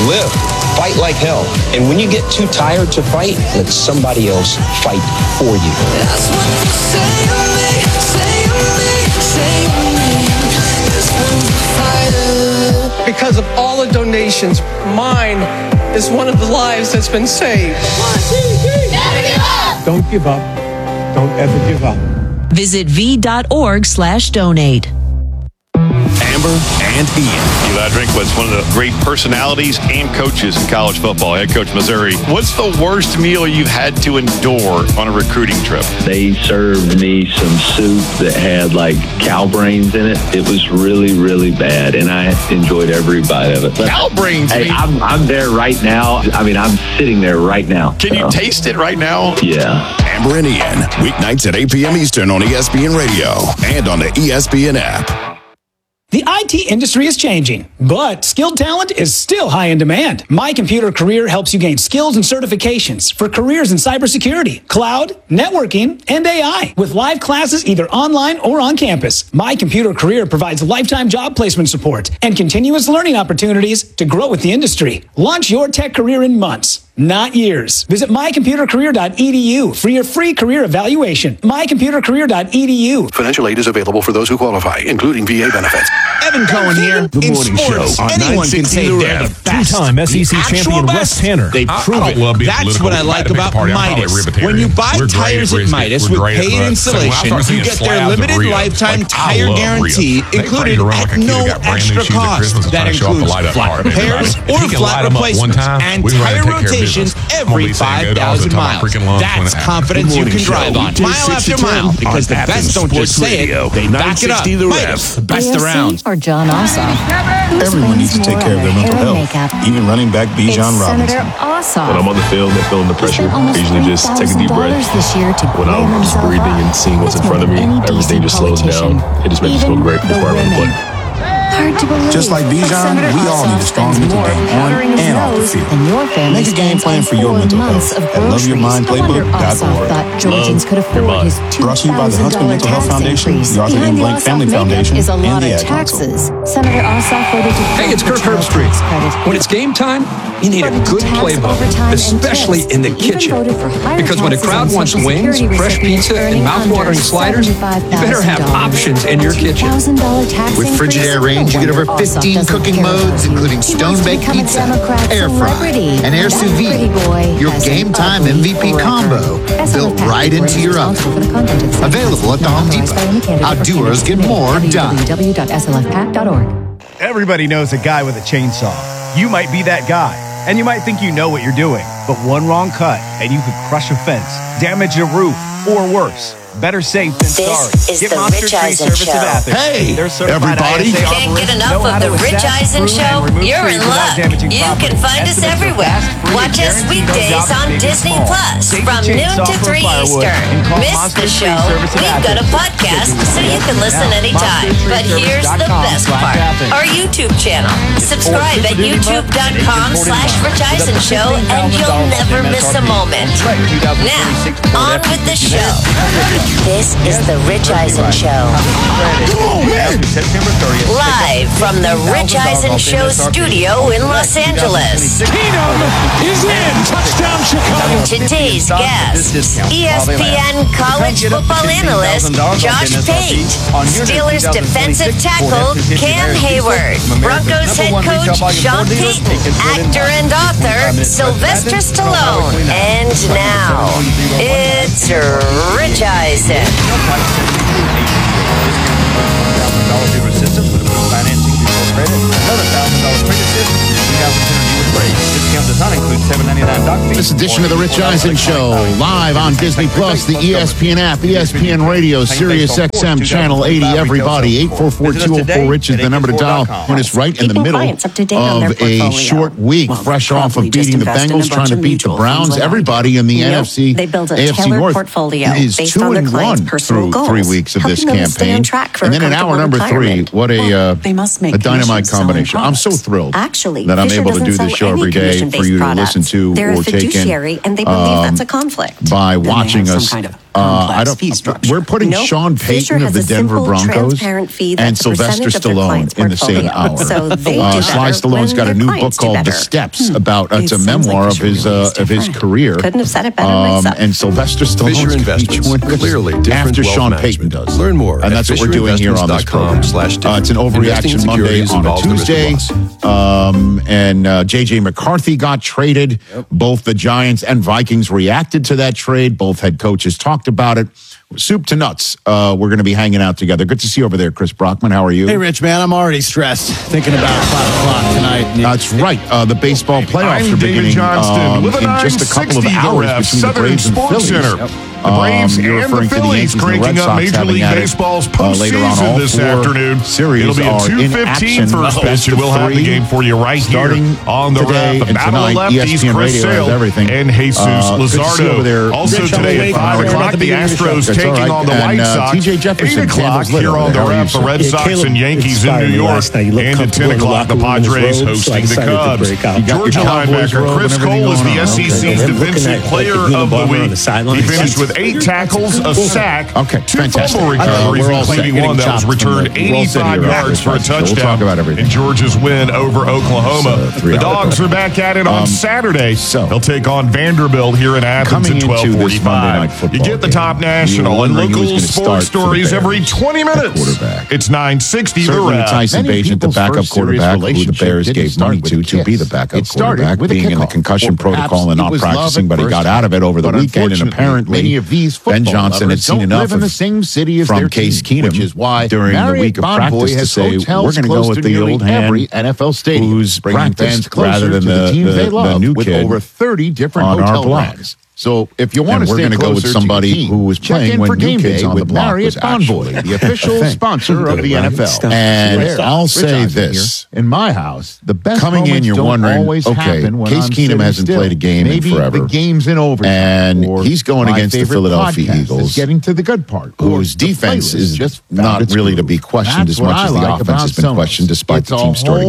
Live. Fight like hell. And when you get too tired to fight, let somebody else fight for you. That's what you say to me, say to me, say to me. This one's a fighter. Because of all the donations, mine is one of the lives that's been saved. 1, 2, 3. Never give up. Don't give up. Don't ever give up. Visit v.org/donate. Amber and Ian. Eli Drinkwitz, one of the great personalities and coaches in college football, head coach Missouri. What's the worst meal you've had to endure on a recruiting trip? They served me some soup that had like cow brains in it. It was really, really bad, and I enjoyed every bite of it. But, cow brains? Hey, I'm there right now. I mean, I'm sitting there right now. Can you taste it right now? Yeah. Amber and Ian, weeknights at 8 p.m. Eastern on ESPN Radio and on the ESPN app. The IT industry is changing, but skilled talent is still high in demand. My Computer Career helps you gain skills and certifications for careers in cybersecurity, cloud, networking, and AI. With live classes either online or on campus, My Computer Career provides lifetime job placement support and continuous learning opportunities to grow with the industry. Launch your tech career in months, not years. Visit mycomputercareer.edu for your free career evaluation. mycomputercareer.edu. Financial aid is available for those who qualify, including VA benefits. Evan Cohen here. The morning sports, show on anyone can say they're the best. Two-time SEC champion Wes Tanner. They prove it. That's what I like about Midas. When you buy tires at Midas with paid installation, you get their limited lifetime tire guarantee included at no extra cost. That includes flat repairs or flat replacements and tire rotations every 5,000 miles. That's confidence you can drive on mile after mile, because the best don't just say it, they back it up. Midas, best around. Or John Ossoff. Everyone needs to take care of their mental health, even running back Bijan Robinson. When I'm on the field and feeling the pressure, I usually just take a deep breath. When I'm just breathing and seeing what's in front of me, everything just slows down. It just makes me feel great before I run the play. Just like Bijan, we all need a strong mental game on and off the field. Make a game plan for your mental health at LoveYourMindPlaybook.org. Love Your Mind. Brought to you by the Huntsman Mental Health Foundation, the Arthur M. Blank Family Foundation, and the Ad Council. Senator Ossoff voted to Hey, it's Kirk Herbstreit. When it's game time, you need a good playbook, especially in the kitchen. Because when a crowd wants wings, fresh pizza, and mouth-watering sliders, you better have options in your kitchen. With Frigidaire range, you get over 15 cooking modes, including stone-baked pizza, air fry, and air sous vide. Your game time MVP combo, built right into your oven. Available at the Home Depot. How doers get more done. Everybody knows a guy with a chainsaw. You might be that guy, and you might think you know what you're doing, but one wrong cut, and you could crush a fence, damage a roof, or worse. Better safe than sorry. This is the Rich Eisen Show. Hey, everybody. Can't get enough of the Rich Eisen Show? You're in luck. You can find us everywhere. Watch us weekdays on Disney Plus from noon to 3 Eastern. Miss the show? We've got a podcast so you can listen anytime. But here's the best part. Our YouTube channel. Subscribe at youtube.com/Rich Eisen Show and you'll never miss a moment. Now, on with the show. This is the Rich Eisen Show. Live from the Rich Eisen Show studio in Los Angeles. Keenum is in. Touchdown Chicago. Today's guest, ESPN college football analyst Josh Pate, Steelers defensive tackle Cam Hayward, Broncos head coach Sean Payton, actor and author Sylvester Stallone, and now it's Rich Eisen. $1,000 assistance with approved financing before credit. Another $1,000 credit assistance. Discount does not include $7.99 doc fees. This edition of the Rich Eisen Show, live on Disney Plus, the ESPN app, ESPN Radio, Sirius XM Channel 80. Everybody, 844-204-RICH is the number to dial when it's right in the middle of a short week, fresh off of beating the Bengals, trying to beat the Browns. Everybody in the NFC North is 2-1 through 3 weeks of this campaign. And then in hour number 3, what a dynamite combination. I'm so thrilled that I'm able to do this show every day for you to listen to or take in and they believe that's a conflict. by watching us complex fee structure. We're putting Sean Payton of the Denver Broncos and Sylvester Stallone in the same hour. So Sly Stallone's got a new book called The Steps about it's a memoir of his career. Couldn't have said it better myself. And Sylvester Fisher Stallone's Investments, clearly different after wealth Sean management. Payton does. Learn more and at that's what we're doing here on this program. It's an Overreaction Monday on a Tuesday. And J.J. McCarthy got traded. Yep. Both the Giants and Vikings reacted to that trade. Both head coaches talked about it. Soup to nuts. We're going to be hanging out together. Good to see you over there, Chris Brockman. How are you? Hey, Rich, man. I'm already stressed thinking about 5 o'clock tonight. That's right. The baseball playoffs are beginning in just a couple of hours between the Braves and Phillies. Center. The Braves and the Phillies cranking up Major League Baseball's postseason this afternoon. It'll be a 2:15 first pitch, and we'll have the game for you right here on the Ref. The Battle of Lefties, Chris Sale and Jesus Luzardo. Also today at 5 o'clock, the Astros taking on the White Sox. 8 o'clock here on the Ref, the Red Sox and Yankees in New York. And at 10 o'clock, the Padres hosting the Cubs. Georgia linebacker Chris Cole is the SEC's Defensive Player of the Week. He finished with 8 tackles, a sack, 2 fumble recoveries, including one that was returned 85 yards for a touchdown in Georgia's win over Oklahoma. The Dogs are back at it on Saturday. They'll take on Vanderbilt here in Athens at 12:45. You get the top national and local sports stories every 20 minutes. It's 960 The Ref. Tyson Bagent, the backup quarterback who the Bears gave money to be the backup quarterback, being in the concussion protocol and not practicing, but he got out of it over the weekend, and apparently Ben Johnson had seen enough in the same city as from Case Keenum, which is why during the week of practice to say we're going to go with the old hand NFL stadium, who's practiced rather than the new with kid over 30 different on hotel our block. brands. So if you want to we're stay going to go with somebody who was playing when New Kids on the Block was actually the official sponsor of the NFL. And I'll say this. In my house, the best coming in, you're wondering, okay, Case Keenum hasn't played a game in forever. The game's in overtime. And he's going against the Philadelphia Eagles, getting to the good part, whose defense is just not really to be questioned as much as the offense has been questioned, despite the team starting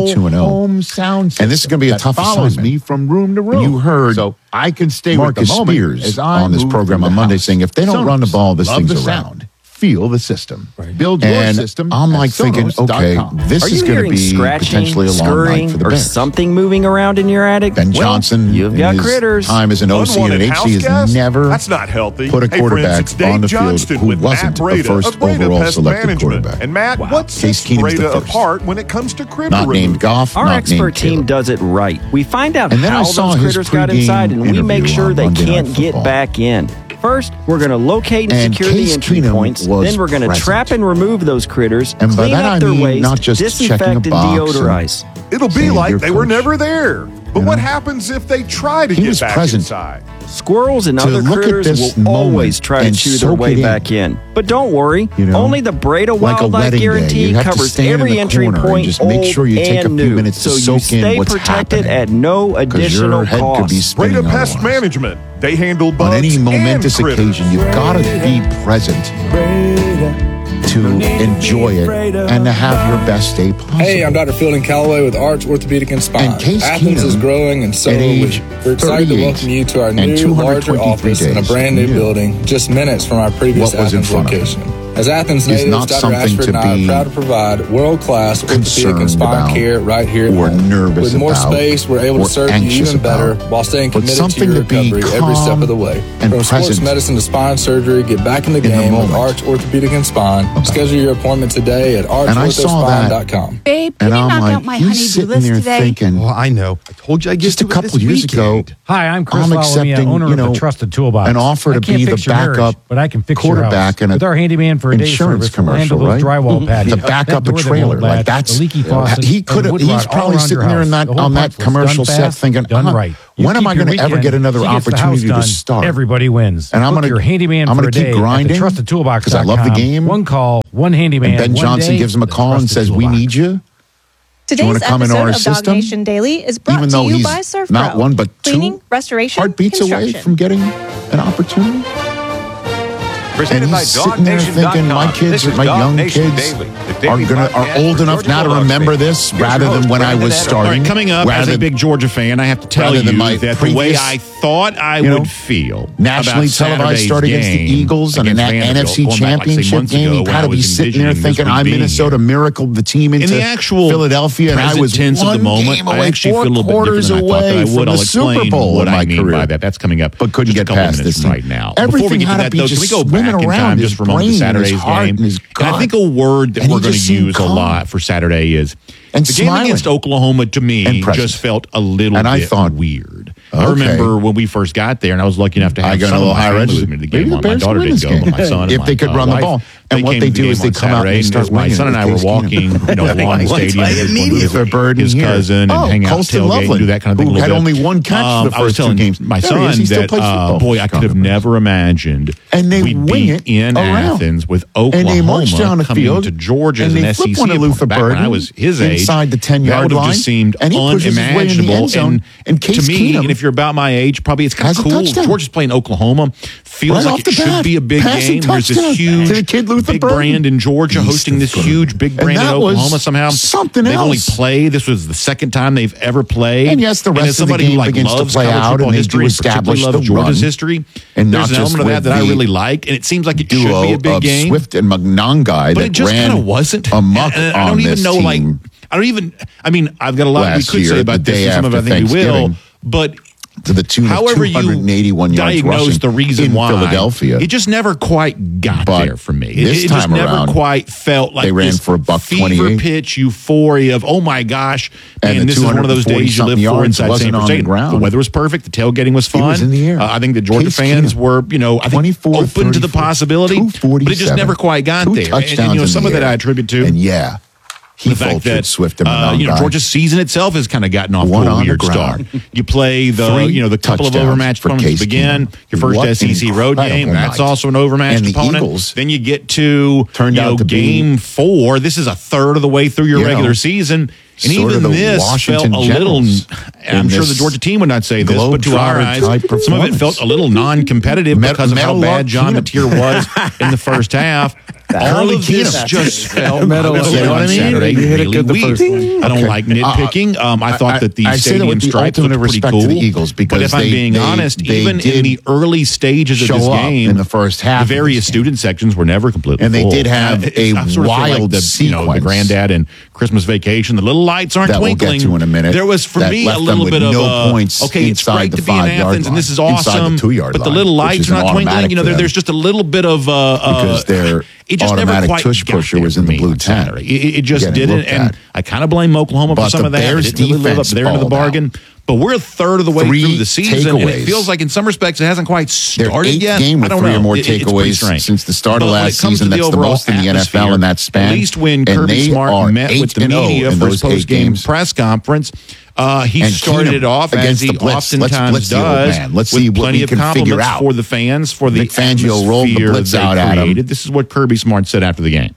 2-0. And this is going to be a tough assignment. Me from room to room. You heard I can stay Marcus with the moment Spears on this program on Monday saying if they don't run the ball, this thing's around. Feel the system. Build your system. I'm like thinking, okay, this is going to be potentially a long night for the Bears. Something moving around in your attic? Ben Johnson, you've got his critters. Time as an OC and an HC has never That's not healthy. put a quarterback on the field who wasn't the first overall selected quarterback. And Matt, what sets Breda apart when it comes to critter Not named Goff, Our not expert named team Caleb. does it right. We find out And then I how saw those his critters got pregame inside, and we make interview sure on they Monday Night can't get Football. back in. First, we're going to locate and And secure the Case entry Keenum points. was Then we're going to present. trap and remove those critters, And by clean that up I their mean waste, not just checking a disinfect and box and deodorize. It'll be saying like your they were coach, never there. But what happens if they try to He get was back present. inside? Squirrels and To other look at critters this will moment always try to and chew their soak way it in. back in. But don't worry, only the Breda Like a Wildlife wedding day, Guarantee you have to covers stand in every the entry corner and point, just make old sure you take a and few new, minutes to so soak you in stay what's protected happening. at no 'Cause additional your head could be cost. spinning Breda Pest otherwise. Management. They handle bugs On any momentous and critters. occasion, you've got to be present to enjoy it and to have your best day possible. Hey, I'm Dr. Fielding Calloway with Arch Orthopedic and Spine. And Case Athens Keenum, is growing, and so at are we. age We're excited to 38 welcome you to our and new, 223 larger office in a days, brand new knew building, just minutes from our previous what was in Athens front of location. him. As Athens Is natives, not Dr. something Ashford to and I be are proud to provide world-class orthopedic and concerned spine about care right here at or home. nervous With more about space, we're able or to serve you anxious even better about, while staying but committed to something your to be recovery every step calm of the way. and From sports present medicine to spine surgery, get back in the game with Arch Orthopedic and Spine. Schedule your appointment today at archorthospine.com. Babe, And can you I'm knock like, out my he's honey-do sitting list there today? thinking, Well, I know. I told you I'd get just a to it couple this years ago, weekend. Hi, I'm Chris I'm Lalomia, accepting, owner of the Trusted Toolbox. an offer I to can't be the fix your marriage, backup but I can fix your quarterback house. in a With our handyman for a day insurance service, we'll handle commercial, those right? drywall patio, To back that up a door that trailer, won't like latch, that's the leaky faucet, he and could have. wood He's rot all probably around your sitting there in house. that The whole on that punch list, commercial done set, fast, thinking, done right. You when am keep I your going to ever weekend, get another she gets the house opportunity to done, start? Everybody wins. And I'm Book going your handyman for a to keep day grinding at TheTrustedToolbox.com. because I love the game. One call, one handyman. And Ben one Johnson day, gives him a The call and Trusted says, "We Toolbox." need you." Do you Today's want to come in episode our of Dog system? Nation Daily is brought Even to though you he's by Surf not Pro. one but Cleaning, two restoration, heartbeats away construction. from getting an opportunity. And he's sitting there thinking, my kids, my young kids are old enough now to remember this rather than when I was starting. All right, coming up, as a big Georgia fan, I have to tell you that the way I thought I would feel nationally televised start against the Eagles and an NFC Championship game, you got to be sitting there thinking, I'm Minnesota Miracle, the team into the actual Philadelphia, and I was tense one of the moment, game away, I actually 4 feel a little bit quarters different than I thought away that I would. from I'll the Super explain Bowl what in I my mean career. by that. That's coming up, but couldn't get past this right now. Everything Before we get to had that, to be though, can we just go back in time just for a moment to Saturday's game? And I think a word that we're going to use a lot for Saturday is the game against Oklahoma. To me, just felt a little bit weird. I remember when we first got there, and I was lucky enough to have some of my family with me to the game. My daughter didn't go, but my son, if they could run the ball. And what they do is they come out and start my son and I were walking, along the stadium with his cousin and hang out, tailgate, do that kind of thing. Who had only one catch the first 2 games. My son that, boy, I could have never imagined we'd be in Athens with Oklahoma coming to Georgia as an SEC opponent. Back when I was his age, inside the 10-yard line, that would have just seemed unimaginable. And to me, and if you're about my age, probably it's kind of cool. Georgia's playing Oklahoma. Feels like it should be a big game. There's this huge big brand in Georgia hosting this huge big brand in Oklahoma somehow. They've only played. This was the second time they've ever played. And yes, the rest of the game begins to play out, and they do establish the Georgia's history. And there's an element of that I really like, and it seems like it should be a big game. Swift and Monangai, but it just kind of wasn't. Amok on this team. I've got a lot we could say about this, and some of it I think we will, but to the tune of 281 yards rushing the reason in why, Philadelphia. It just never quite got there for me. It just never quite felt like they ran this for a buck fever pitch euphoria of, oh my gosh, and this is one of those days you live for inside Sanford Stadium. The weather was perfect. The tailgating was fun. It was in the air. I think the Georgia fans were, I think, open to the possibility, but it just never quite got there. And some of that I attribute to. And he faltered Swift and Monangai. Georgia's season itself has kind of gotten off to a weird start. You play the couple of overmatched opponents to begin. Your first SEC road game, that's also an overmatched opponent. Eagles then you get to game 4. This is a third of the way through your regular season. And even this felt a little, I'm sure the Georgia team would not say this, but to our eyes, some of it felt a little non-competitive because of how bad John Mateer was in the first half. All of this just felt Saturday really weird. I don't like nitpicking. I thought that the stadium stripes looked pretty cool. But if I'm being honest, even in the early stages of this game, in the first half, the various student sections were never completely full. And they did have a wild sequence. The Granddad and Christmas Vacation, the little lights aren't twinkling. We'll get to in a minute. There was, for me, a little bit of okay, it's great to be in Athens, and this is awesome, but the little lights are not twinkling. There's just a little bit of because they're it just never quite tush pusher was in the blue tent. It just didn't, and I kind of blame Oklahoma for some of that. It didn't really live up there to the bargain. But we're a third of the way through the season, and it feels like in some respects it hasn't quite started yet. I don't know. 3 or more takeaways since the start of last season. That's the most in the NFL in that span. At least when Kirby Smart met with the media for his post-game press conference, he started it off as he oftentimes does. Let's see plenty of compliments for the fans for the atmosphere they created. This is what Kirby Smart said after the game.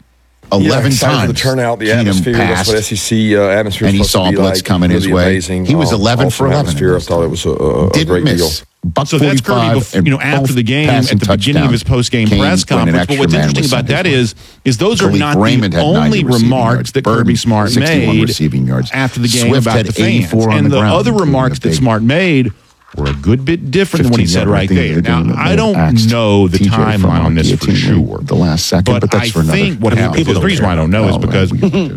11 times. The turnout, the atmosphere, that's what SEC atmosphere and he saw blitz coming his way. Amazing. He was 11 for 11. I thought it was a great deal. So that's Kirby, after the game, at the beginning of his post-game press conference. But what's interesting about that is those are not the only remarks that Kirby Smart made after the game about the fans. And the other remarks that Smart made were a good bit different than what he said right there. Now, I don't know the timeline on this for sure. The last second, but that's for another. I think what happened, the reason why I don't know is because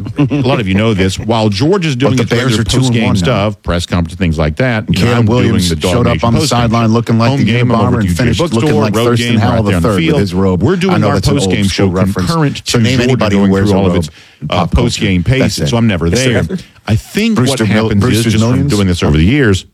a lot of you know this, while Georgia's doing its regular post-game stuff, press conference, things like that, Caleb Williams showed up on the sideline looking like the Unabomber and finished looking like Thurston Howell III with his robe. We're doing our post-game show concurrent to Georgia going through all of its post-game pace, so I'm never there. I think what happens is, just from doing this over the years,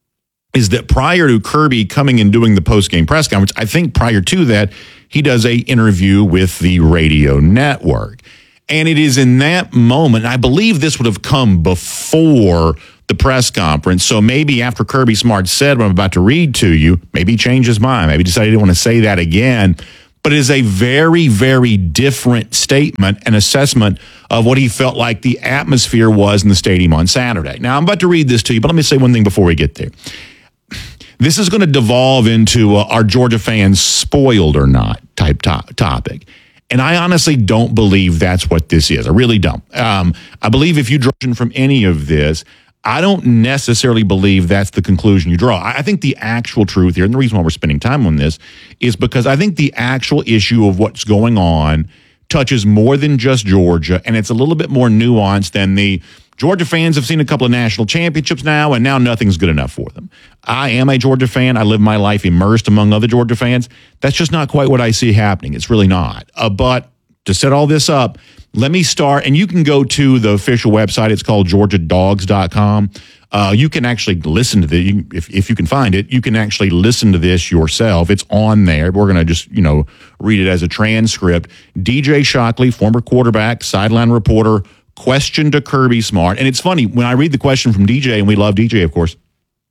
is that prior to Kirby coming and doing the post-game press conference, I think prior to that, he does a interview with the radio network. And it is in that moment, I believe this would have come before the press conference. So maybe after Kirby Smart said what I'm about to read to you, maybe he changed his mind. Maybe he decided he didn't want to say that again. But it is a very, very different statement and assessment of what he felt like the atmosphere was in the stadium on Saturday. Now, I'm about to read this to you, but let me say one thing before we get there. This is going to devolve into are Georgia fans spoiled or not type topic. And I honestly don't believe that's what this is. I really don't. I believe if you draw from any of this, I don't necessarily believe that's the conclusion you draw. I think the actual truth here, and the reason why we're spending time on this, is because I think the actual issue of what's going on touches more than just Georgia, and it's a little bit more nuanced than the Georgia fans have seen a couple of national championships now, and now nothing's good enough for them. I am a Georgia fan. I live my life immersed among other Georgia fans. That's just not quite what I see happening. It's really not. But to set all this up, let me start, and you can go to the official website. It's called GeorgiaDogs.com. You can actually listen to this. If you can find it, you can actually listen to this yourself. It's on there. We're going to just, read it as a transcript. DJ Shockley, former quarterback, sideline reporter, question to Kirby Smart. And it's funny, when I read the question from DJ, and we love DJ, of course,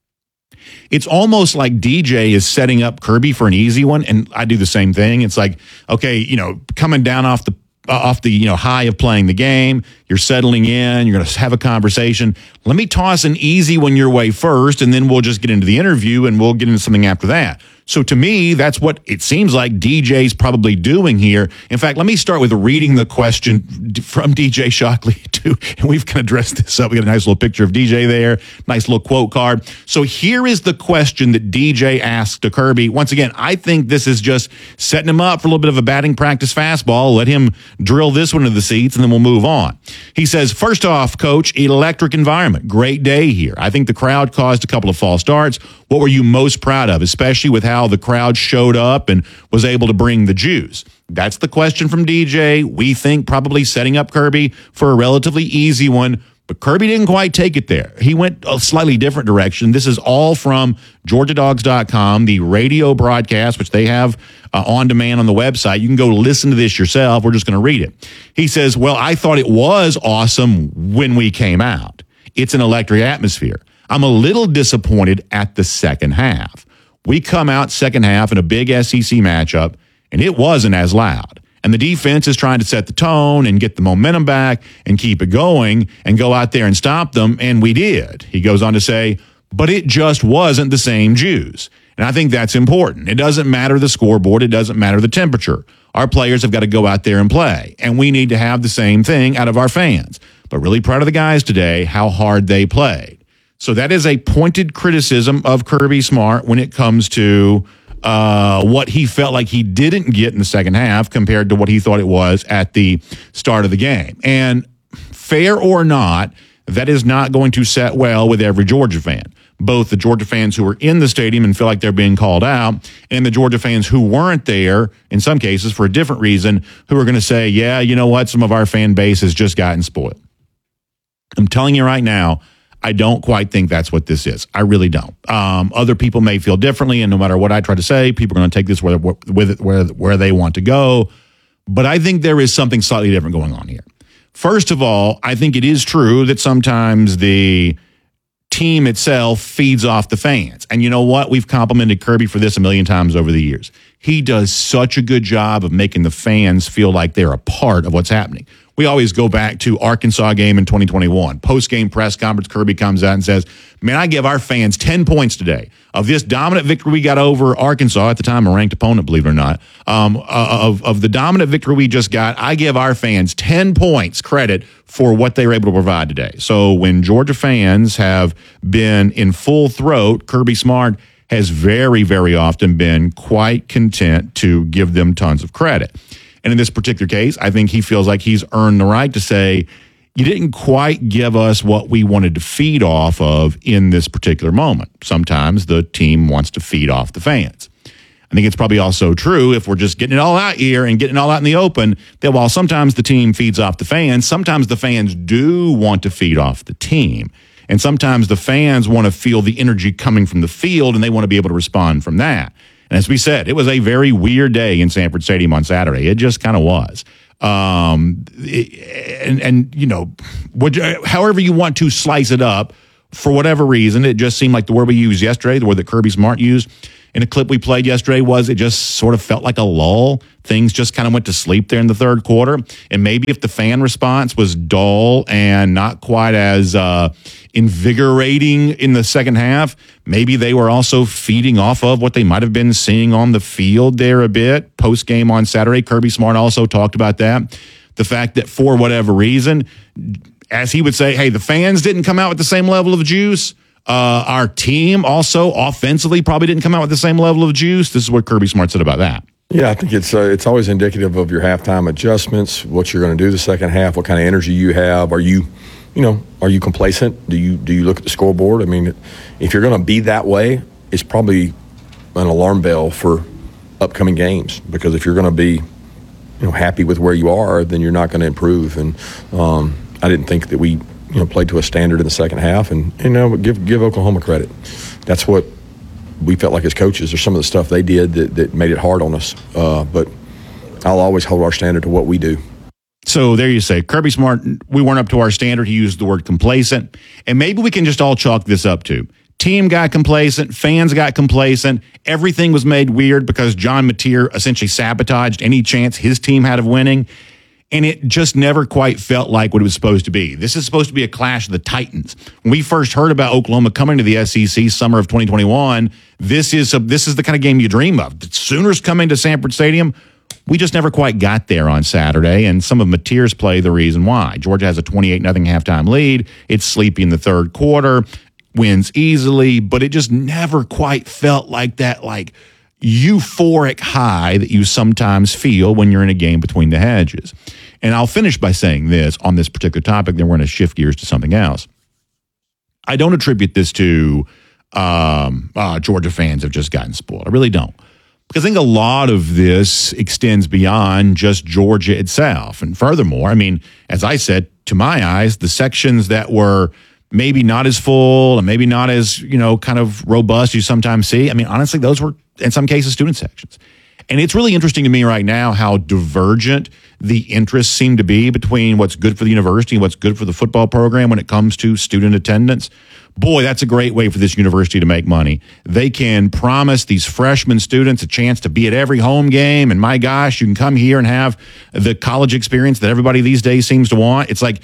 it's almost like DJ is setting up Kirby for an easy one, and I do the same thing. It's like, okay, coming down off the high of playing the game, you're settling in, you're going to have a conversation. Let me toss an easy one your way first, and then we'll just get into the interview, and we'll get into something after that. So to me, that's what it seems like DJ's probably doing here. In fact, let me start with reading the question from DJ Shockley, too. And we've kind of dressed this up. We got a nice little picture of DJ there, nice little quote card. So here is the question that DJ asked to Kirby. Once again, I think this is just setting him up for a little bit of a batting practice fastball. Let him drill this one into the seats, and then we'll move on. He says, first off, Coach, electric environment. Great day here. I think the crowd caused a couple of false starts. What were you most proud of, especially with how the crowd showed up and was able to bring the juice? That's the question from DJ. We think probably setting up Kirby for a relatively easy one, but Kirby didn't quite take it there. He went a slightly different direction. This is all from GeorgiaDogs.com, the radio broadcast, which they have on demand on the website. You can go listen to this yourself. We're just going to read it. He says, well, I thought it was awesome when we came out. It's an electric atmosphere. I'm a little disappointed at the second half. We come out second half in a big SEC matchup, and it wasn't as loud. And the defense is trying to set the tone and get the momentum back and keep it going and go out there and stop them, and we did. He goes on to say, but it just wasn't the same juice. And I think that's important. It doesn't matter the scoreboard. It doesn't matter the temperature. Our players have got to go out there and play, and we need to have the same thing out of our fans. But really proud of the guys today, how hard they played. So that is a pointed criticism of Kirby Smart when it comes to what he felt like he didn't get in the second half compared to what he thought it was at the start of the game. And fair or not, that is not going to set well with every Georgia fan. Both the Georgia fans who were in the stadium and feel like they're being called out, and the Georgia fans who weren't there, in some cases for a different reason, who are going to say, yeah, you know what, some of our fan base has just gotten spoiled. I'm telling you right now, I don't quite think that's what this is. I really don't. Other people may feel differently, and no matter what I try to say, people are going to take this where they want to go. But I think there is something slightly different going on here. First of all, I think it is true that sometimes the team itself feeds off the fans. And you know what? We've complimented Kirby for this a million times over the years. He does such a good job of making the fans feel like they're a part of what's happening. We always go back to Arkansas game in 2021. Post-game press conference, Kirby comes out and says, man, I give our fans 10 points today. Of this dominant victory we got over Arkansas, at the time a ranked opponent, believe it or not, of the dominant victory we just got, I give our fans 10 points credit for what they were able to provide today. So when Georgia fans have been in full throat, Kirby Smart has very, very often been quite content to give them tons of credit. And in this particular case, I think he feels like he's earned the right to say, you didn't quite give us what we wanted to feed off of in this particular moment. Sometimes the team wants to feed off the fans. I think it's probably also true, if we're just getting it all out here and getting it all out in the open, that while sometimes the team feeds off the fans, sometimes the fans do want to feed off the team. And sometimes the fans want to feel the energy coming from the field, and they want to be able to respond from that. And as we said, it was a very weird day in Sanford Stadium on Saturday. It just kind of was. However you want to slice it up, for whatever reason, it just seemed like the word we used yesterday, the word that Kirby Smart used, in a clip we played yesterday was it just sort of felt like a lull. Things just kind of went to sleep there in the third quarter. And maybe if the fan response was dull and not quite as invigorating in the second half, maybe they were also feeding off of what they might have been seeing on the field there a bit. Post-game on Saturday, Kirby Smart also talked about that. The fact that for whatever reason, as he would say, hey, the fans didn't come out with the same level of juice. Our team also offensively probably didn't come out with the same level of juice. This is what Kirby Smart said about that. Yeah, I think it's always indicative of your halftime adjustments, what you're going to do the second half, what kind of energy you have. Are you complacent? Do you look at the scoreboard? I mean, if you're going to be that way, it's probably an alarm bell for upcoming games, because if you're going to be happy with where you are, then you're not going to improve. And I didn't think that we played to a standard in the second half, and give Oklahoma credit. That's what we felt like as coaches. There's some of the stuff they did that made it hard on us, but I'll always hold our standard to what we do. So there you say, Kirby Smart, we weren't up to our standard. He used the word complacent, and maybe we can just all chalk this up to team got complacent, fans got complacent, everything was made weird because John Mateer essentially sabotaged any chance his team had of winning. And it just never quite felt like what it was supposed to be. This is supposed to be a clash of the Titans. When we first heard about Oklahoma coming to the SEC summer of 2021, this is the kind of game you dream of. The Sooners coming to Sanford Stadium. We just never quite got there on Saturday, and some of Mateer's play the reason why. Georgia has a 28-0 halftime lead. It's sleepy in the third quarter, wins easily, but it just never quite felt like that euphoric high that you sometimes feel when you're in a game between the hedges. And I'll finish by saying this on this particular topic, then we're going to shift gears to something else. I don't attribute this to Georgia fans have just gotten spoiled. I really don't. Because I think a lot of this extends beyond just Georgia itself. And furthermore, I mean, as I said, to my eyes, the sections that were maybe not as full and maybe not as, kind of robust you sometimes see, I mean, honestly, those were, in some cases, student sections. And it's really interesting to me right now how divergent the interests seem to be between what's good for the university and what's good for the football program when it comes to student attendance. Boy, that's a great way for this university to make money. They can promise these freshman students a chance to be at every home game. And my gosh, you can come here and have the college experience that everybody these days seems to want. It's like,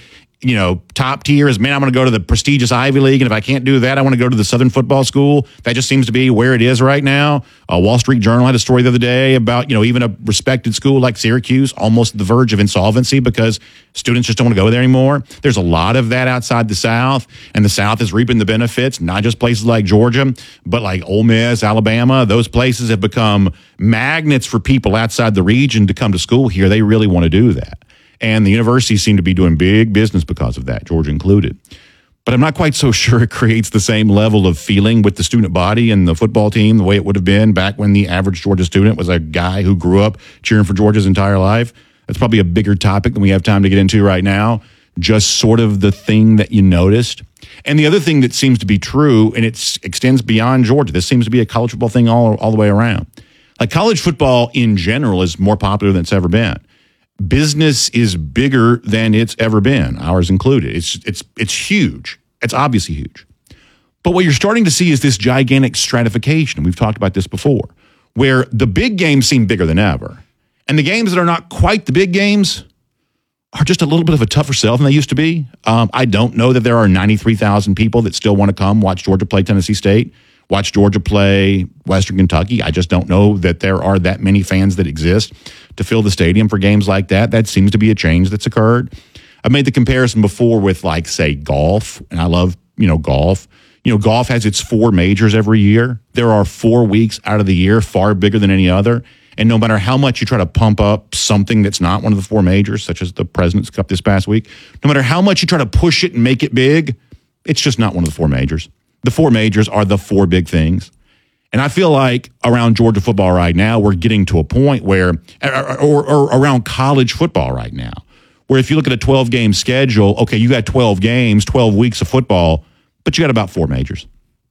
top tier is, man, I'm going to go to the prestigious Ivy League, and if I can't do that, I want to go to the Southern Football School. That just seems to be where it is right now. Wall Street Journal had a story the other day about, even a respected school like Syracuse, almost at the verge of insolvency because students just don't want to go there anymore. There's a lot of that outside the South, and the South is reaping the benefits, not just places like Georgia, but like Ole Miss, Alabama. Those places have become magnets for people outside the region to come to school here. They really want to do that. And the universities seem to be doing big business because of that, Georgia included. But I'm not quite so sure it creates the same level of feeling with the student body and the football team the way it would have been back when the average Georgia student was a guy who grew up cheering for Georgia's entire life. That's probably a bigger topic than we have time to get into right now. Just sort of the thing that you noticed. And the other thing that seems to be true, and it extends beyond Georgia, this seems to be a college football thing all the way around. Like college football in general is more popular than it's ever been. Business is bigger than it's ever been, ours included. It's huge. It's obviously huge. But what you're starting to see is this gigantic stratification. We've talked about this before, where the big games seem bigger than ever. And the games that are not quite the big games are just a little bit of a tougher sell than they used to be. I don't know that there are 93,000 people that still want to come watch Georgia play Tennessee State, watch Georgia play Western Kentucky. I just don't know that there are that many fans that exist to fill the stadium for games like that. That seems to be a change that's occurred. I've made the comparison before with, like, say, golf, and I love, golf. Golf has its 4 majors every year. There are 4 weeks out of the year far bigger than any other. And no matter how much you try to pump up something that's not one of the 4 majors, such as the President's Cup this past week, no matter how much you try to push it and make it big, it's just not one of the 4 majors. The 4 majors are the 4 big things. And I feel like around Georgia football right now, we're getting to a point where, or around college football right now, where if you look at a 12-game schedule, okay, you got 12 games, 12 weeks of football, but you got about 4 majors.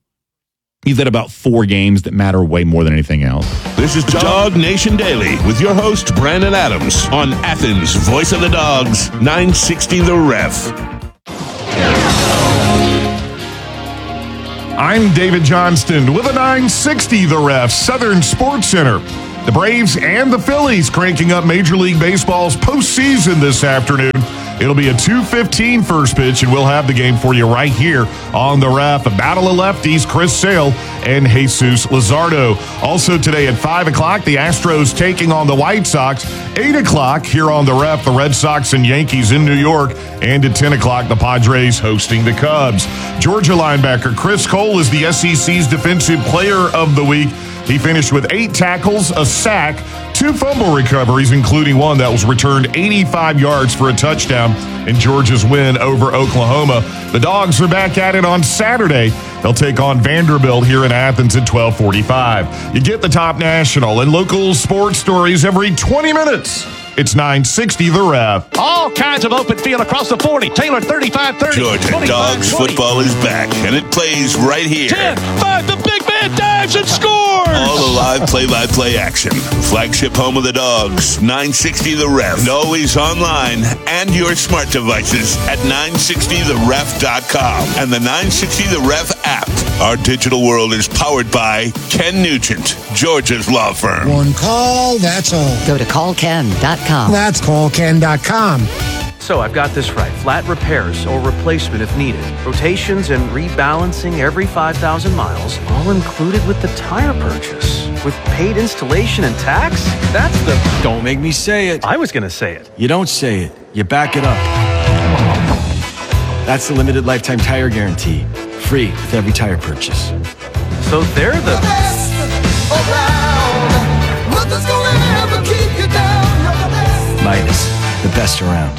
You've got about 4 games that matter way more than anything else. This is Dog Nation Daily with your host, Brandon Adams, on Athens' Voice of the Dogs, 960 The Ref. I'm David Johnston with a 960 The Ref, Southern Sports Center. The Braves and the Phillies cranking up Major League Baseball's postseason this afternoon. It'll be a 2:15 first pitch, and we'll have the game for you right here on The Ref. A battle of lefties, Chris Sale and Jesus Luzardo. Also today at 5 o'clock, the Astros taking on the White Sox. 8 o'clock here on The Ref, the Red Sox and Yankees in New York. And at 10 o'clock, the Padres hosting the Cubs. Georgia linebacker Chris Cole is the SEC's Defensive Player of the Week. He finished with 8 tackles, a sack, 2 fumble recoveries, including one that was returned 85 yards for a touchdown in Georgia's win over Oklahoma. The Dogs are back at it on Saturday. They'll take on Vanderbilt here in Athens at 12:45. You get the top national and local sports stories every 20 minutes. It's 960 The Ref. All kinds of open field across the 40. Taylor 35-30. Georgia Dogs football is back, and it plays right here. 10-5, the big man dives and scores. All the live play-by-play action. Flagship home of the Dogs, 960 The Ref. And always online and your smart devices at 960theref.com and the 960 The Ref app. Our digital world is powered by Ken Nugent, Georgia's law firm. One call, that's all. Go to callken.com. That's callken.com. So I've got this right. Flat repairs or replacement if needed. Rotations and rebalancing every 5,000 miles, all included with the tire purchase. With paid installation and tax? That's the... Don't make me say it. I was going to say it. You don't say it. You back it up. That's the limited lifetime tire guarantee. Free with every tire purchase. So they're the best around. Nothing's gonna ever keep you down. You're the best. Midas, the best around.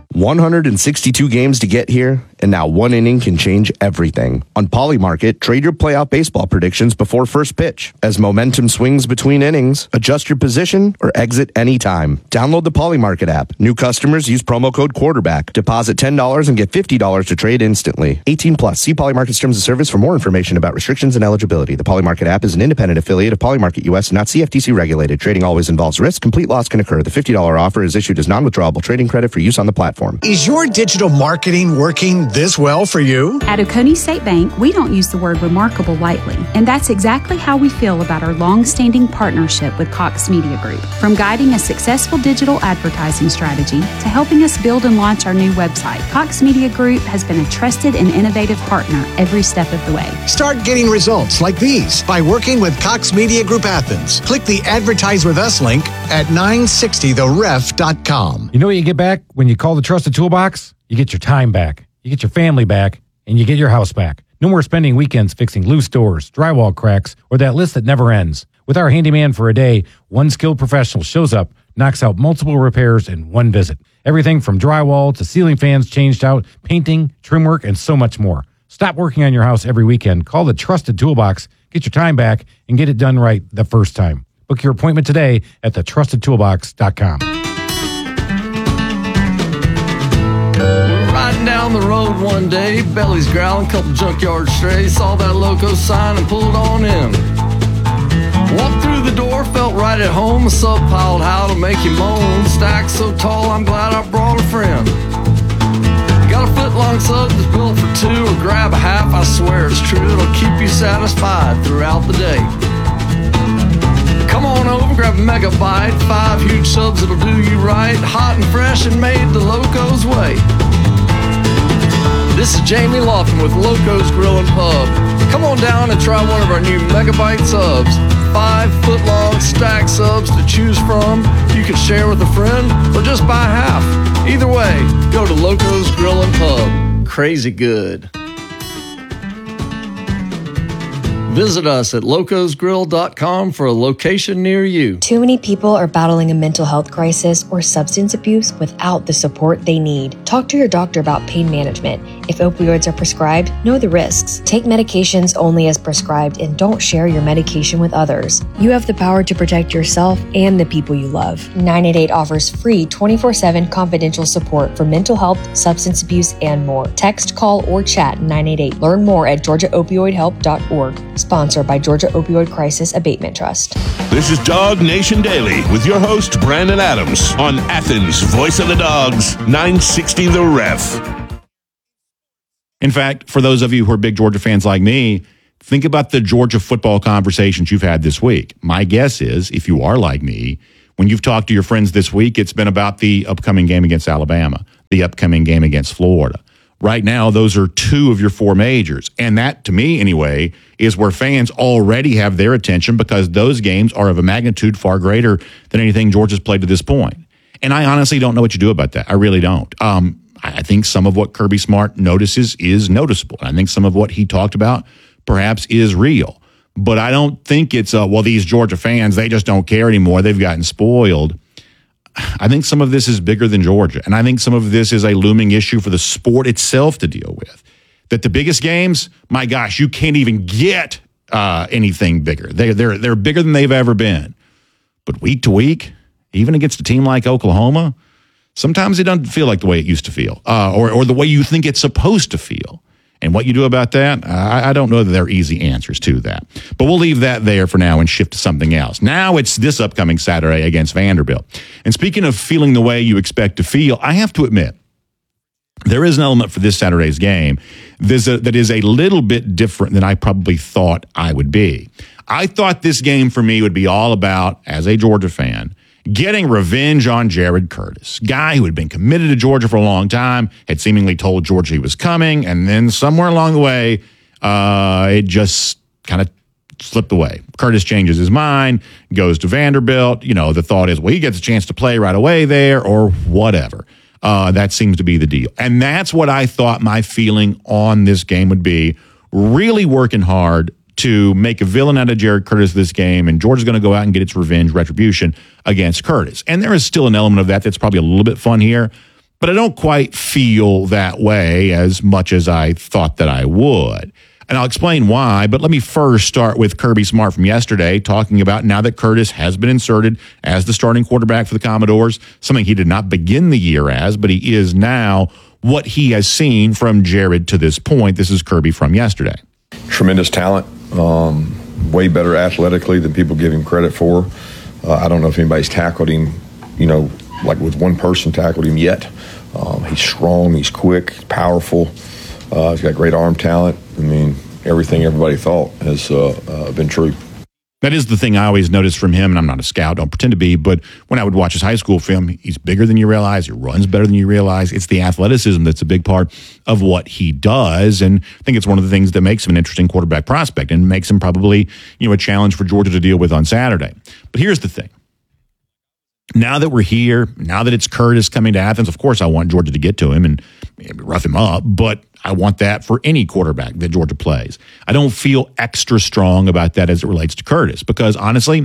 162 games to get here, and now one inning can change everything. On Polymarket, trade your playoff baseball predictions before first pitch. As momentum swings between innings, adjust your position or exit anytime. Download the Polymarket app. New customers use promo code QUARTERBACK. Deposit $10 and get $50 to trade instantly. 18 plus. See Polymarket's terms of service for more information about restrictions and eligibility. The Polymarket app is an independent affiliate of Polymarket US, not CFTC regulated. Trading always involves risk. Complete loss can occur. The $50 offer is issued as non-withdrawable trading credit for use on the platform. Is your digital marketing working this well for you? At Oconee State Bank, we don't use the word remarkable lightly, and that's exactly how we feel about our long-standing partnership with Cox Media Group. From guiding a successful digital advertising strategy to helping us build and launch our new website, Cox Media Group has been a trusted and innovative partner every step of the way. Start getting results like these by working with Cox Media Group Athens. Click the Advertise With Us link at 960theref.com. You know what you get back when you call the Trusted Toolbox? You get your time back, you get your family back, and you get your house back. No more spending weekends fixing loose doors, drywall cracks, or that list that never ends. With our handyman for a day, one skilled professional shows up, knocks out multiple repairs in one visit. Everything from drywall to ceiling fans changed out, painting, trim work, and so much more. Stop working on your house every weekend. Call the Trusted Toolbox, get your time back, and get it done right the first time. Book your appointment today at thetrustedtoolbox.com. Riding down the road one day, belly's growling, couple junkyard strays, saw that loco sign and pulled on in. Walked through the door, felt right at home, a sub piled how to make you moan. Stack so tall, I'm glad I brought a friend. Got a foot-long sub that's built for two, or grab a half, I swear it's true, it'll keep you satisfied throughout the day. Come on over, grab a megabyte, 5 huge subs that'll do you right, hot and fresh and made the Loco's way. This is Jamie Lofton with Loco's Grill and Pub. Come on down and try one of our new megabyte subs. 5-foot-long stack subs to choose from. You can share with a friend or just buy half. Either way, go to Loco's Grill and Pub. Crazy good. Visit us at locosgrill.com for a location near you. Too many people are battling a mental health crisis or substance abuse without the support they need. Talk to your doctor about pain management. If opioids are prescribed, know the risks. Take medications only as prescribed and don't share your medication with others. You have the power to protect yourself and the people you love. 988 offers free 24/7 confidential support for mental health, substance abuse, and more. Text, call, or chat 988. Learn more at georgiaopioidhelp.org. Sponsored by Georgia Opioid Crisis Abatement Trust. This is Dog Nation Daily with your host, Brandon Adams, on Athens' Voice of the Dogs, 960 The Ref. In fact, for those of you who are big Georgia fans like me, Think about the Georgia football conversations you've had this week. My guess is, if you are like me, when you've talked to your friends this week, it's been about the upcoming game against Alabama, the upcoming game against Florida. Right now, those are 2 of your 4 majors. And that, to me anyway, is where fans already have their attention because those games are of a magnitude far greater than anything Georgia's played to this point. And I honestly don't know what you do about that. I really don't. I think some of what Kirby Smart notices is noticeable. I think some of what he talked about perhaps is real. But I don't think it's, well, these Georgia fans, they just don't care anymore. They've gotten spoiled. I think some of this is bigger than Georgia. And I think some of this is a looming issue for the sport itself to deal with. That the biggest games, my gosh, you can't even get anything bigger. They're bigger than they've ever been. But week to week, even against a team like Oklahoma, sometimes it doesn't feel like the way it used to feel or the way you think it's supposed to feel. And what you do about that, I don't know that there are easy answers to that. But we'll leave that there for now and shift to something else. Now it's this upcoming Saturday against Vanderbilt. And speaking of feeling the way you expect to feel, I have to admit, there is an element for this Saturday's game that is a little bit different than I probably thought I would be. I thought this game for me would be all about, as a Georgia fan, getting revenge on Jared Curtis, guy who had been committed to Georgia for a long time, had seemingly told Georgia he was coming, and then somewhere along the way, it just kind of slipped away. Curtis changes his mind, goes to Vanderbilt. You know, the thought is, well, he gets a chance to play right away there or whatever. That seems to be the deal. And that's what I thought my feeling on this game would be, really working hard to make a villain out of Jared Curtis this game, and Georgia's going to go out and get its revenge, retribution against Curtis. And there is still an element of that that's probably a little bit fun here, but I don't quite feel that way as much as I thought that I would. And I'll explain why, but let me first start with Kirby Smart from yesterday, talking about now that Curtis has been inserted as the starting quarterback for the Commodores, something he did not begin the year as, but he is now, what he has seen from Jared to this point. This is Kirby from yesterday. Tremendous talent. Way better athletically than people give him credit for. I don't know if anybody's tackled him, like with one person tackled him yet. He's strong, he's quick, he's powerful. He's got great arm talent. I mean, everything everybody thought has been true. That is the thing I always noticed from him, and I'm not a scout, don't pretend to be, but when I would watch his high school film, he's bigger than you realize, he runs better than you realize. It's the athleticism that's a big part of what he does, and I think it's one of the things that makes him an interesting quarterback prospect and makes him probably, a challenge for Georgia to deal with on Saturday. But here's the thing. Now that we're here, now that it's Curtis coming to Athens, of course I want Georgia to get to him and rough him up, but I want that for any quarterback that Georgia plays. I don't feel extra strong about that as it relates to Curtis because, honestly,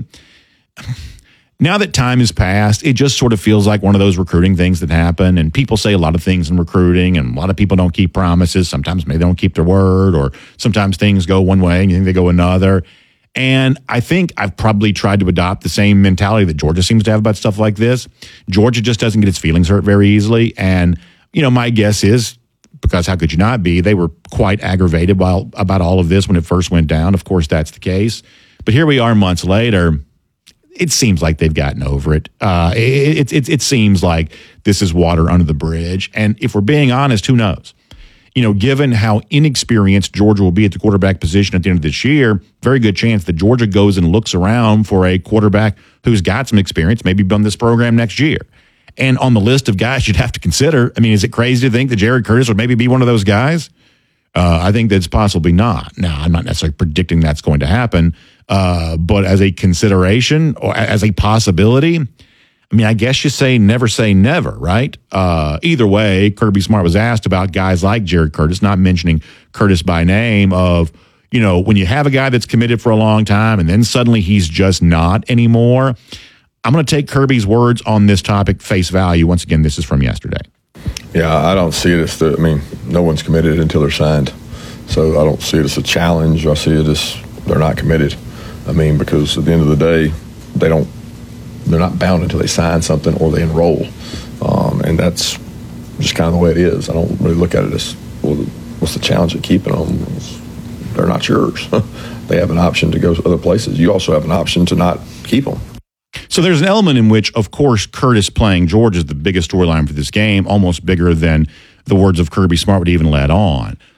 now that time has passed, it just sort of feels like one of those recruiting things that happen, and people say a lot of things in recruiting, and a lot of people don't keep promises. Sometimes maybe they don't keep their word, or sometimes things go one way and you think they go another. And I think I've probably tried to adopt the same mentality that Georgia seems to have about stuff like this. Georgia just doesn't get its feelings hurt very easily. And, my guess is, because how could you not be, they were quite aggravated about all of this when it first went down. Of course, that's the case. But here we are months later. It seems like they've gotten over it. It seems like this is water under the bridge. And if we're being honest, who knows? Given how inexperienced Georgia will be at the quarterback position at the end of this year, very good chance that Georgia goes and looks around for a quarterback who's got some experience, maybe run this program next year. And on the list of guys you'd have to consider, is it crazy to think that Jared Curtis would maybe be one of those guys? I think that's possibly not. Now, I'm not necessarily predicting that's going to happen, but as a consideration or as a possibility, I guess you say never, right? Either way, Kirby Smart was asked about guys like Jared Curtis, not mentioning Curtis by name, of, when you have a guy that's committed for a long time and then suddenly he's just not anymore. I'm going to take Kirby's words on this topic face value. Once again, this is from yesterday. Yeah, I don't see it as no one's committed until they're signed. So I don't see it as a challenge. I see it as they're not committed. Because at the end of the day, they're not bound until they sign something or they enroll. And that's just kind of the way it is. I don't really look at it as, well, what's the challenge of keeping them? They're not yours. They have an option to go to other places. You also have an option to not keep them. So there's an element in which, of course, Curtis playing Georgia is the biggest storyline for this game, almost bigger than the words of Kirby Smart would even let on.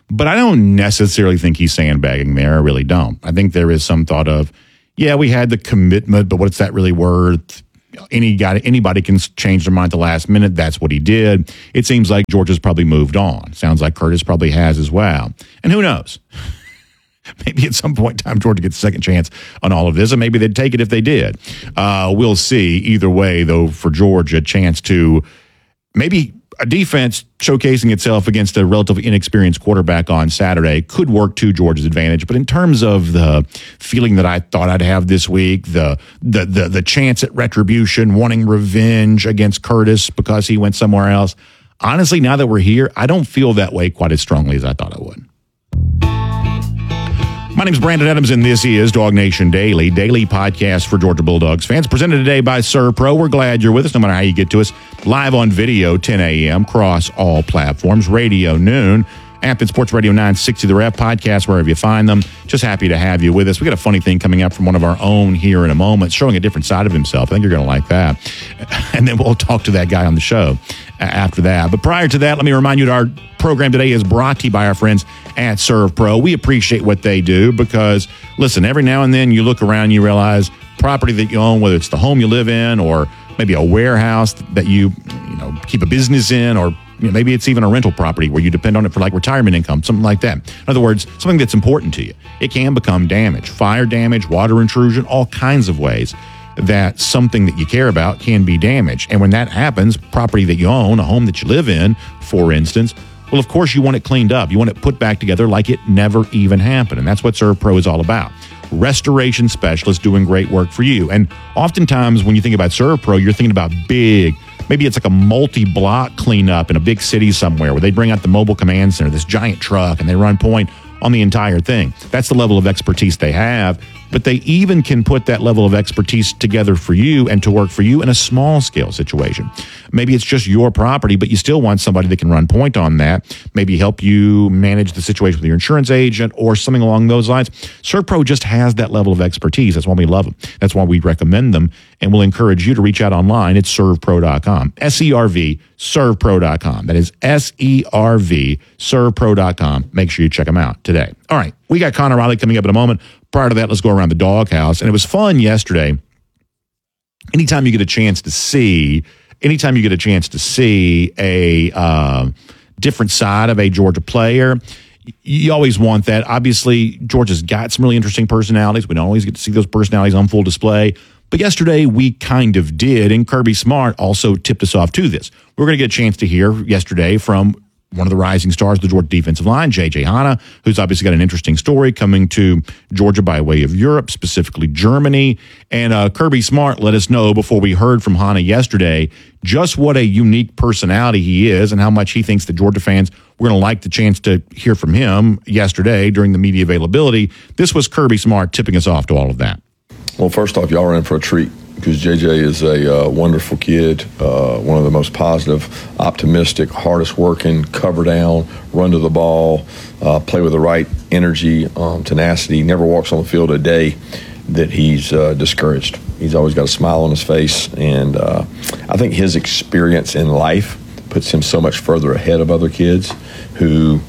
But I don't necessarily think he's sandbagging there. I really don't. I think there is some thought of, yeah, we had the commitment, but what's that really worth? Anybody can change their mind at the last minute. That's what he did. It seems like Georgia's probably moved on. Sounds like Curtis probably has as well. And who knows? Maybe at some point in time, Georgia gets a second chance on all of this, and maybe they'd take it if they did. We'll see. Either way, though, for Georgia, a chance to maybe a defense showcasing itself against a relatively inexperienced quarterback on Saturday could work to Georgia's advantage. But in terms of the feeling that I thought I'd have this week, the chance at retribution, wanting revenge against Curtis because he went somewhere else, honestly, now that we're here, I don't feel that way quite as strongly as I thought I would. My name is Brandon Adams, and this is Dog Nation Daily podcast for Georgia Bulldogs fans, presented today by ServPro. We're glad you're with us, no matter how you get to us. Live on video, 10 a.m., across all platforms, radio noon, Athens Sports Radio 960, The Ref, podcast, wherever you find them. Just happy to have you with us. We got a funny thing coming up from one of our own here in a moment, showing a different side of himself. I think you're going to like that. And then we'll talk to that guy on the show after that. But prior to that, let me remind you that our program today is brought to you by our friends at ServPro. We appreciate what they do because, listen, every now and then you look around and you realize property that you own, whether it's the home you live in or maybe a warehouse that you keep a business in, or maybe it's even a rental property where you depend on it for like retirement income, something like that. In other words, something that's important to you. It can become damaged, fire damage, water intrusion, all kinds of ways that something that you care about can be damaged. And when that happens, property that you own, a home that you live in, for instance, well, of course, you want it cleaned up. You want it put back together like it never even happened. And that's what ServPro is all about. Restoration specialists doing great work for you. And oftentimes when you think about ServPro, you're thinking about big, maybe it's like a multi-block cleanup in a big city somewhere where they bring out the mobile command center, this giant truck, and they run point on the entire thing. That's the level of expertise they have. But they even can put that level of expertise together for you and to work for you in a small scale situation. Maybe it's just your property, but you still want somebody that can run point on that, maybe help you manage the situation with your insurance agent or something along those lines. ServPro just has that level of expertise. That's why we love them. That's why we recommend them, and we'll encourage you to reach out online at servpro.com. SERV, servpro.com. That is SERV, servpro.com. Make sure you check them out today. All right, we got Connor Riley coming up in a moment. Prior to that, let's go around the doghouse. And it was fun yesterday. Anytime you get a chance to see a different side of a Georgia player, you always want that. Obviously, Georgia's got some really interesting personalities. We don't always get to see those personalities on full display. But yesterday, we kind of did, and Kirby Smart also tipped us off to this. We're going to get a chance to hear yesterday from one of the rising stars of the Georgia defensive line, J.J. Hanna, who's obviously got an interesting story coming to Georgia by way of Europe, specifically Germany. And Kirby Smart let us know before we heard from Hanna yesterday just what a unique personality he is and how much he thinks that Georgia fans were going to like the chance to hear from him yesterday during the media availability. This was Kirby Smart tipping us off to all of that. Well, first off, y'all are in for a treat, because JJ is a wonderful kid, one of the most positive, optimistic, hardest working, cover down, run to the ball, play with the right energy, tenacity. Never walks on the field a day that he's discouraged. He's always got a smile on his face, and I think his experience in life puts him so much further ahead of other kids who,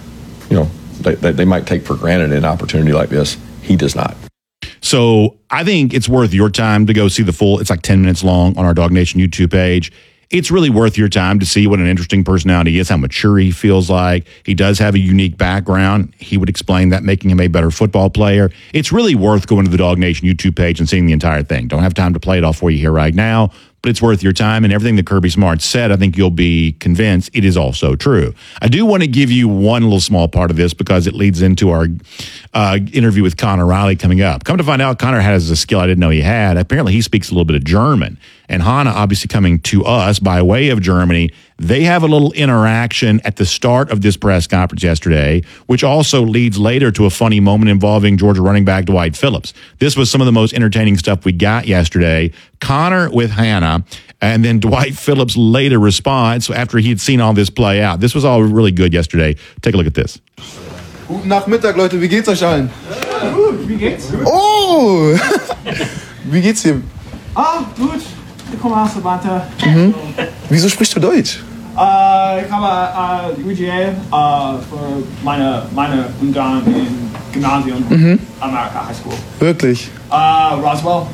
they might take for granted an opportunity like this. He does not. So I think it's worth your time to go see the full, it's like 10 minutes long on our Dog Nation YouTube page. It's really worth your time to see what an interesting personality is, how mature he feels like. He does have a unique background. He would explain that, making him a better football player. It's really worth going to the Dog Nation YouTube page and seeing the entire thing. Don't have time to play it all for you here right now, but it's worth your time. And everything that Kirby Smart said, I think you'll be convinced it is also true. I do want to give you one little small part of this because it leads into our interview with Connor Riley coming up. Come to find out, Connor has a skill I didn't know he had. Apparently, he speaks a little bit of German. And Hanna, obviously coming to us by way of Germany, they have a little interaction at the start of this press conference yesterday, which also leads later to a funny moment involving Georgia running back Dwight Phillips. This was some of the most entertaining stuff we got yesterday. Connor with Hanna, and then Dwight Phillips' later response after he had seen all this play out. This was all really good yesterday. Take a look at this. Guten Nachmittag, Leute. Wie geht's euch allen? Gut, wie geht's? Oh! Wie geht's dir? Ah, gut. Ich komme aus der Banta. Wieso sprichst du Deutsch? Ich habe UGA für meine Umgang im Gymnasium, America High School. Wirklich? Roswell.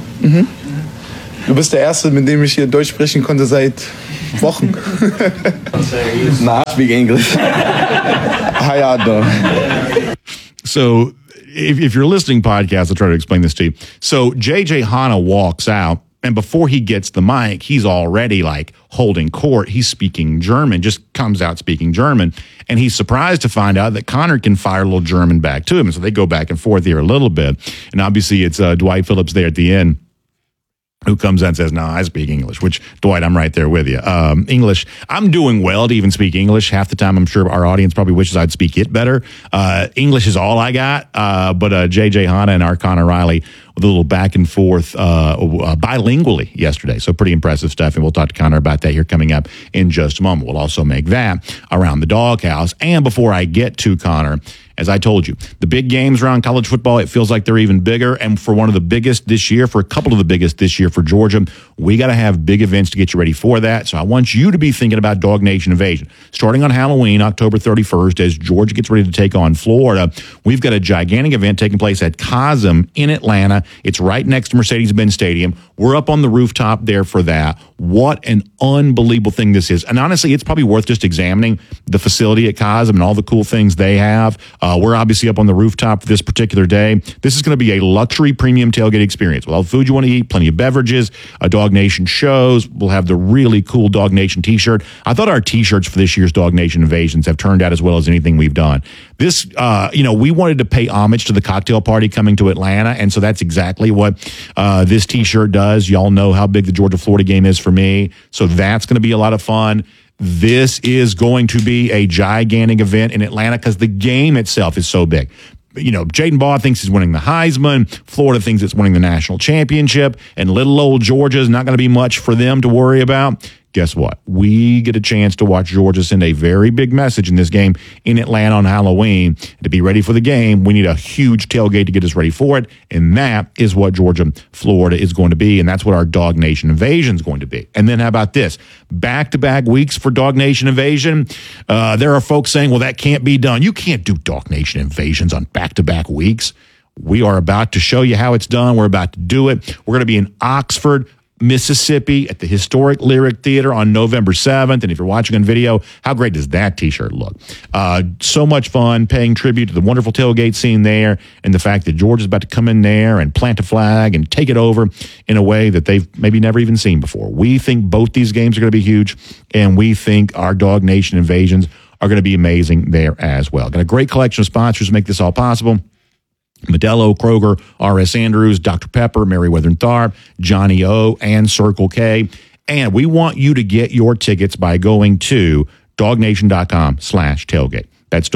Du bist der Erste, mit dem ich hier Deutsch sprechen konnte seit Wochen. Nah, I speak English. How y'all doing? So, if you're listening podcast, I'll try to explain this to you. So, JJ Hanna walks out, and before he gets the mic, he's already like holding court. He's speaking German, just comes out speaking German. And he's surprised to find out that Connor can fire a little German back to him. And so they go back and forth here a little bit. And obviously, it's Dwight Phillips there at the end who comes out and says, no, I speak English, which, Dwight, I'm right there with you. English, I'm doing well to even speak English. Half the time, I'm sure our audience probably wishes I'd speak it better. English is all I got. But JJ Hanna and our Connor Riley with a little back and forth bilingually yesterday. So pretty impressive stuff. And we'll talk to Connor about that here coming up in just a moment. We'll also make that around the doghouse. And before I get to Connor, as I told you, the big games around college football, it feels like they're even bigger. And for one of the biggest this year, for a couple of the biggest this year for Georgia, we got to have big events to get you ready for that. So I want you to be thinking about Dog Nation Invasion. Starting on Halloween, October 31st, as Georgia gets ready to take on Florida, we've got a gigantic event taking place at Cosm in Atlanta. It's right next to Mercedes-Benz Stadium. We're up on the rooftop there for that. What an unbelievable thing this is. And honestly, it's probably worth just examining the facility at Cosm and all the cool things they have. We're obviously up on the rooftop for this particular day. This is going to be a luxury premium tailgate experience with all the food you want to eat, plenty of beverages, Dog Nation shows. We'll have the really cool Dog Nation t-shirt. I thought our t-shirts for this year's Dog Nation Invasions have turned out as well as anything we've done. This, we wanted to pay homage to the cocktail party coming to Atlanta, and so that's exactly what this t-shirt does. Y'all know how big the Georgia-Florida game is for me, so that's going to be a lot of fun. This is going to be a gigantic event in Atlanta because the game itself is so big. Jaden Baugh thinks he's winning the Heisman. Florida thinks it's winning the national championship. And little old Georgia is not going to be much for them to worry about. Guess what? We get a chance to watch Georgia send a very big message in this game in Atlanta on Halloween. To be ready for the game, we need a huge tailgate to get us ready for it. And that is what Georgia-Florida is going to be. And that's what our Dog Nation Invasion is going to be. And then how about this? Back-to-back weeks for Dog Nation Invasion. There are folks saying, well, that can't be done. You can't do Dog Nation Invasions on back-to-back weeks. We are about to show you how it's done. We're about to do it. We're going to be in Oxford, Mississippi at the historic Lyric Theater on November 7th. And if you're watching on video, how great does that t-shirt look? So much fun paying tribute to the wonderful tailgate scene there and the fact that Georgia's about to come in there and plant a flag and take it over in a way that they've maybe never even seen before. We think both these games are going to be huge, and we think our Dog Nation Invasions are going to be amazing there as well. Got a great collection of sponsors to make this all possible. Modelo, Kroger, R.S. Andrews, Dr. Pepper, Meriwether and Tharp, Johnny O, and Circle K. And we want you to get your tickets by going to dognation.com/tailgate. That's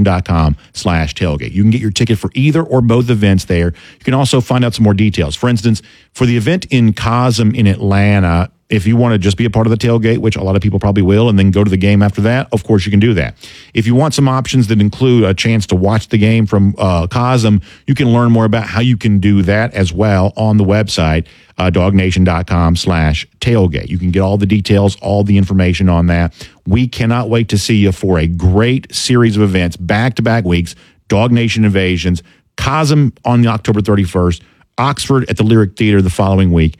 dognation.com/tailgate. You can get your ticket for either or both events there. You can also find out some more details. For instance, for the event in Cosm in Atlanta, if you want to just be a part of the tailgate, which a lot of people probably will, and then go to the game after that, of course you can do that. If you want some options that include a chance to watch the game from Cosm, you can learn more about how you can do that as well on the website, dognation.com/tailgate. You can get all the details, all the information on that. We cannot wait to see you for a great series of events, back-to-back weeks, Dog Nation Invasions, Cosm on October 31st, Oxford at the Lyric Theater the following week.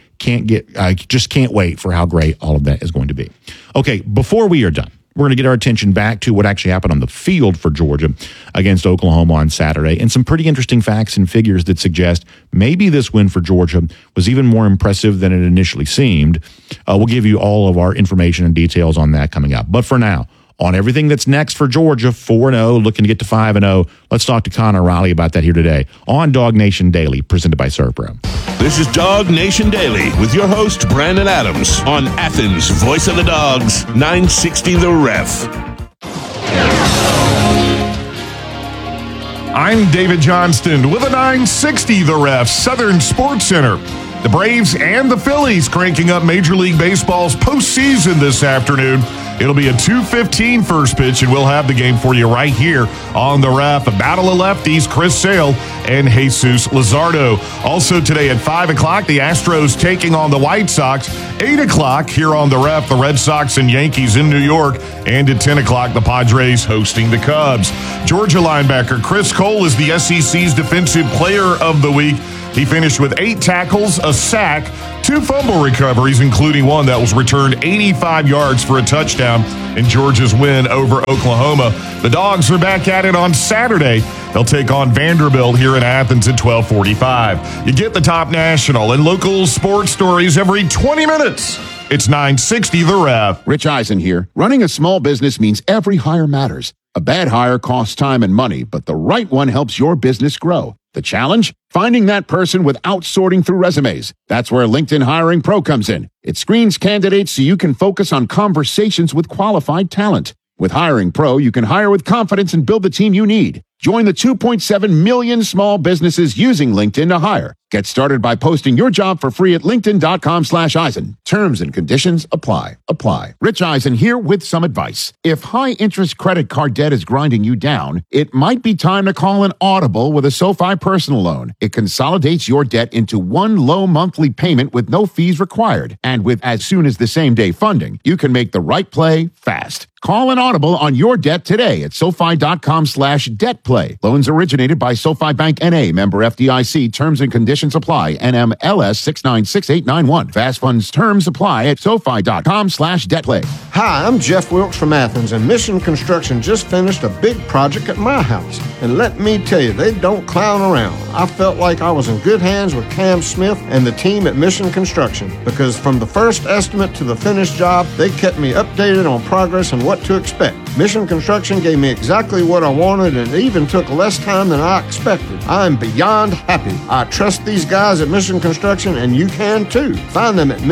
I just can't wait for how great all of that is going to be. Okay, before we are done, we're going to get our attention back to what actually happened on the field for Georgia against Oklahoma on Saturday, and some pretty interesting facts and figures that suggest maybe this win for Georgia was even more impressive than it initially seemed. We'll give you all of our information and details on that coming up. But for now, on everything that's next for Georgia, 4-0, looking to get to 5-0. Let's talk to Connor Riley about that here today on Dog Nation Daily, presented by Serpro. This is Dog Nation Daily with your host, Brandon Adams, on Athens' Voice of the Dogs, 960 The Ref. I'm David Johnston with a 960 The Ref, Southern Sports Center. The Braves and the Phillies cranking up Major League Baseball's postseason this afternoon. It'll be a 2:15 first pitch, and we'll have the game for you right here on the Ref. A battle of lefties, Chris Sale and Jesus Luzardo. Also today at 5 o'clock, the Astros taking on the White Sox. 8 o'clock here on the Ref, the Red Sox and Yankees in New York. And at 10 o'clock, the Padres hosting the Cubs. Georgia linebacker Chris Cole is the SEC's Defensive Player of the Week. He finished with 8 tackles, a sack, 2 fumble recoveries, including one that was returned 85 yards for a touchdown in Georgia's win over Oklahoma. The Dogs are back at it on Saturday. They'll take on Vanderbilt here in Athens at 12:45. You get the top national and local sports stories every 20 minutes. It's 960 The Ref. Rich Eisen here. Running a small business means every hire matters. A bad hire costs time and money, but the right one helps your business grow. The challenge? Finding that person without sorting through resumes. That's where LinkedIn Hiring Pro comes in. It screens candidates so you can focus on conversations with qualified talent. With Hiring Pro, you can hire with confidence and build the team you need. Join the 2.7 million small businesses using LinkedIn to hire. Get started by posting your job for free at linkedin.com/Eisen. Terms and conditions apply. Rich Eisen here with some advice. If high-interest credit card debt is grinding you down, it might be time to call an Audible with a SoFi personal loan. It consolidates your debt into one low monthly payment with no fees required. And with as soon as the same day funding, you can make the right play fast. Call an Audible on your debt today at SoFi.com/DebtPlay. Loans originated by SoFi Bank N.A. Member FDIC. Terms and conditions apply. NMLS 696891. Fast funds terms apply at SoFi.com/DebtPlay. Hi, I'm Jeff Wilkes from Athens, and Mission Construction just finished a big project at my house. And let me tell you, they don't clown around. I felt like I was in good hands with Cam Smith and the team at Mission Construction, because from the first estimate to the finished job, they kept me updated on progress and what to expect. Mission Construction gave me exactly what I wanted, and it even took less time than I expected. I'm beyond happy. I trust these guys at Mission Construction, and you can too. Find them at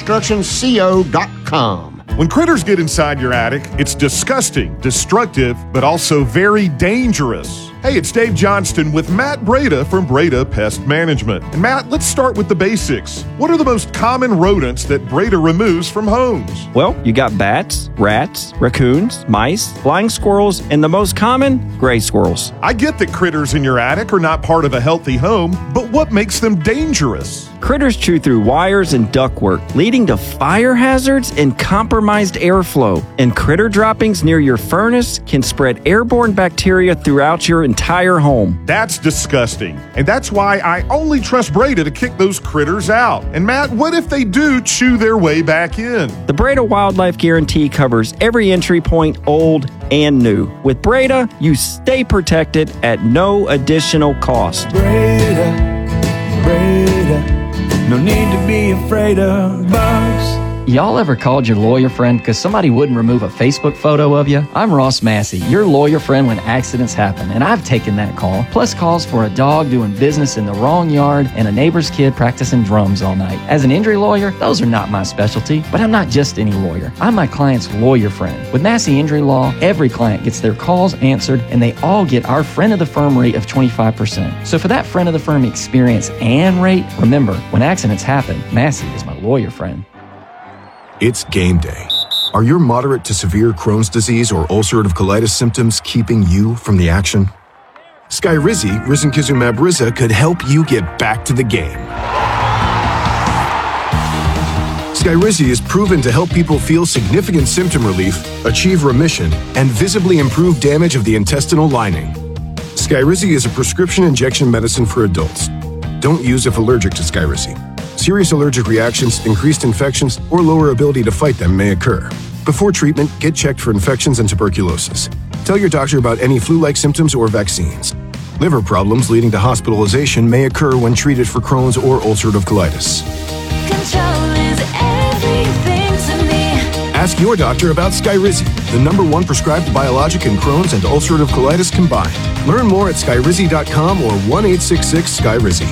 missionconstructionco.com. When critters get inside your attic, it's disgusting, destructive, but also very dangerous. Hey, it's Dave Johnston with Matt Breda from Breda Pest Management. And Matt, let's start with the basics. What are the most common rodents that Breda removes from homes? Well, you got bats, rats, raccoons, mice, flying squirrels, and the most common, gray squirrels. I get that critters in your attic are not part of a healthy home, but what makes them dangerous? Critters chew through wires and ductwork, leading to fire hazards and compromised airflow. And critter droppings near your furnace can spread airborne bacteria throughout your entire home. That's disgusting. And that's why I only trust Breda to kick those critters out. And Matt, what if they do chew their way back in? The Breda Wildlife Guarantee covers every entry point, old and new. With Breda, you stay protected at no additional cost. Breda, no need to be afraid of bugs. Y'all ever called your lawyer friend because somebody wouldn't remove a Facebook photo of you? I'm Ross Massey, your lawyer friend when accidents happen, and I've taken that call, plus calls for a dog doing business in the wrong yard and a neighbor's kid practicing drums all night. As an injury lawyer, those are not my specialty, but I'm not just any lawyer. I'm my client's lawyer friend. With Massey Injury Law, every client gets their calls answered, and they all get our friend of the firm rate of 25%. So for that friend of the firm experience and rate, remember, when accidents happen, Massey is my lawyer friend. It's game day. Are your moderate to severe Crohn's disease or ulcerative colitis symptoms keeping you from the action? Skyrizi, risankizumab Riza, could help you get back to the game. Skyrizi is proven to help people feel significant symptom relief, achieve remission, and visibly improve damage of the intestinal lining. Skyrizi is a prescription injection medicine for adults. Don't use if allergic to Skyrizi. Serious allergic reactions, increased infections, or lower ability to fight them may occur. Before treatment, get checked for infections and tuberculosis. Tell your doctor about any flu-like symptoms or vaccines. Liver problems leading to hospitalization may occur when treated for Crohn's or ulcerative colitis. Control is everything to me. Ask your doctor about Skyrizi, the #1 prescribed biologic in Crohn's and ulcerative colitis combined. Learn more at skyrizi.com or 1-866-SKYRIZI.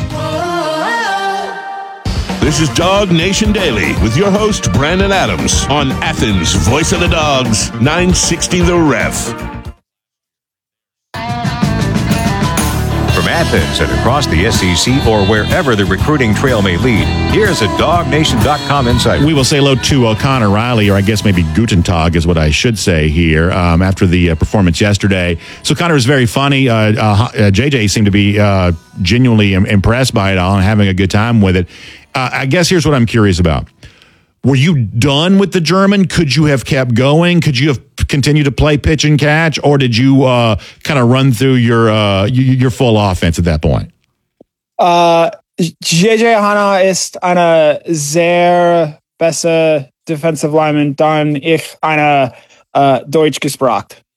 This is Dog Nation Daily with your host, Brandon Adams, on Athens' Voice of the Dogs, 960 The Ref. From Athens and across the SEC or wherever the recruiting trail may lead, here's a DogNation.com insight. We will say hello to Connor Riley, or I guess maybe Guten Tag is what I should say here, after the performance yesterday. So Connor was very funny. JJ seemed to be genuinely impressed by it all and having a good time with it. I guess here's what I'm curious about. Were you done with the German? Could you have kept going? Could you have continued to play pitch and catch? Or did you kind of run through your full offense at that point? JJ Hanna ist eine sehr beste Defensive Lineman, dann ich eine Deutsch gesprochen.